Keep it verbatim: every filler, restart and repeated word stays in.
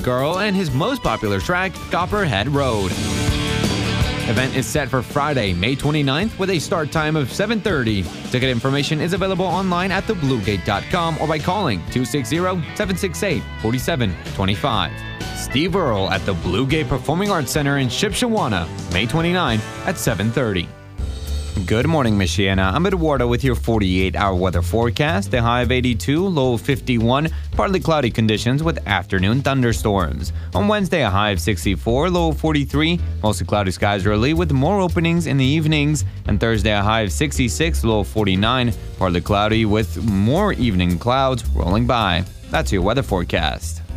Girl and his most popular track, Copperhead Road. Event is set for Friday, May twenty-ninth with a start time of seven thirty. Ticket information is available online at the blue gate dot com or by calling two six zero, seven six eight, four seven two five. Steve Earle at the Blue Gate Performing Arts Center in Shipshewana, May twenty-ninth at seven thirty. Good morning, Michiana. I'm Eduardo with your forty-eight hour weather forecast. A high of eighty-two, low of fifty-one, partly cloudy conditions with afternoon thunderstorms. On Wednesday, a high of sixty-four, low of forty-three, mostly cloudy skies early with more openings in the evenings. And Thursday, a high of sixty-six, low of forty-nine, partly cloudy with more evening clouds rolling by. That's your weather forecast.